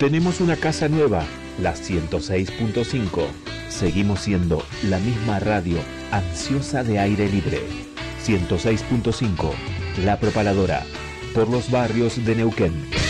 Tenemos una casa nueva, la 106.5. Seguimos siendo la misma radio ansiosa de aire libre. 106.5, La Propaladora, por los barrios de Neuquén.